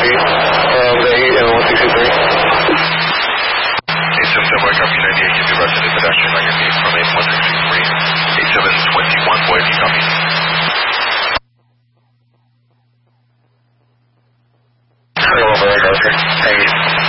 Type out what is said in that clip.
the 8 and 163. 877, copy 98, give me resident pedestrian on your name from 8163, 8721, boy, you copy. Hello, Roger. Thank you.